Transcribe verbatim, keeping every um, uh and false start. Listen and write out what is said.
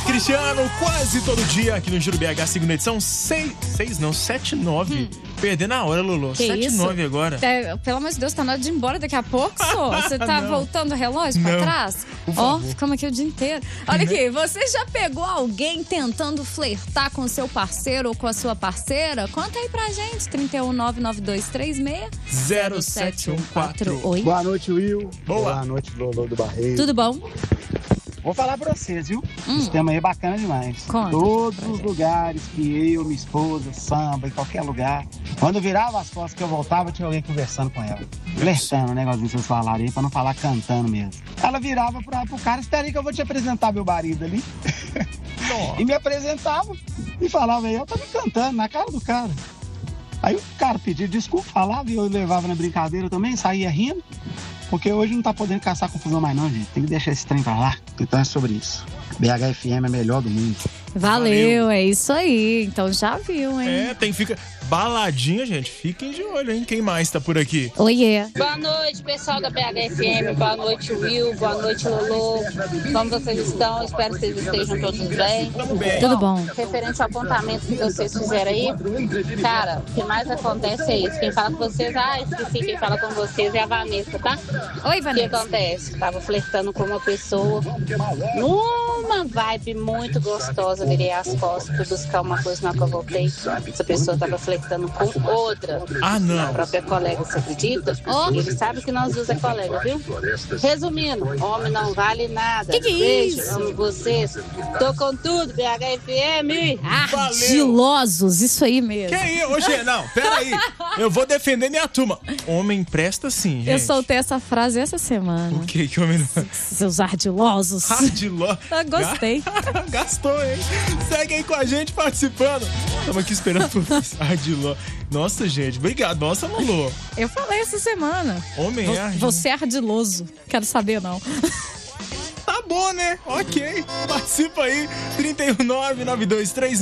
Renato Cristiano, quase todo dia aqui no Júri B H, segunda edição, seis, seis não, sete, nove. Hum. Perdendo a hora, Lulu. sete, nove agora. É, pelo amor de Deus, tá na hora de ir embora daqui a pouco, só. Você tá Não. voltando o relógio pra Não. trás? Ó, oh, ficamos aqui o dia inteiro. Olha aqui, você já pegou alguém tentando flertar com o seu parceiro ou com a sua parceira? Conta aí pra gente, trinta e um, nove nove dois três seis, zero sete um quatro. Oi. Boa noite, Will. Boa. Boa noite, Lolo do Barreiro. Tudo bom? Vou falar pra vocês, viu? Hum. Esse tema aí é bacana demais. Conta. Todos os lugares que eu, minha esposa, samba, em qualquer lugar, quando eu virava as costas que eu voltava, tinha alguém conversando com ela. Flertando, né, igualzinho vocês falaram aí, pra não falar cantando mesmo. Ela virava pra, pro cara, espera aí que eu vou te apresentar meu marido ali. E me apresentava e falava aí, ela tá me cantando na cara do cara. Aí o cara pedia desculpa, falava e eu levava na brincadeira também, saía rindo. Porque hoje não tá podendo caçar confusão mais não, gente. Tem que deixar esse trem pra lá. Então é sobre isso. B H F M é melhor do mundo. Valeu, Valeu, é isso aí. Então já viu, hein? É, tem que ficar... Baladinha, gente. Fiquem de olho, hein? Quem mais tá por aqui? Oiê. Boa noite, pessoal da B H F M. Boa noite, Will. Boa noite, Lolo. Como vocês estão? Espero que vocês estejam todos bem. Tudo bem. Tudo bom. Referente ao apontamento que vocês fizeram aí, cara, o que mais acontece é isso. Quem fala com vocês, ah, esqueci, quem fala com vocês é a Vanessa, tá? Oi, O que Vanessa. acontece? Tava flertando com uma pessoa, numa vibe muito gostosa, virei as costas, fui buscar uma coisa na hora que eu voltei. Essa pessoa tava flertando com outra. Ah, não. A própria colega, você acredita? Oh. Ele sabe que nós duas é colega, viu? Resumindo, homem não vale nada. Que que é Beijo, isso? amo vocês. Tô com tudo, B H F M. Ardilosos, isso aí mesmo. Que aí? Hoje, não, peraí. Eu vou defender minha turma. Homem presta sim, gente. Eu soltei essa frase essa semana. O que que homem não... Seus ardilosos. Ardiló. Eu gostei. Gastou, hein? Segue aí com a gente participando. Estamos aqui esperando por você. Ardiló. Nossa, gente. Obrigado. Nossa, Lulu. Eu falei essa semana. Homem é ardiloso. Você é ardiloso. Quero saber, não. Tá bom, né? Ok. Participa aí. trinta e um, nove nove dois três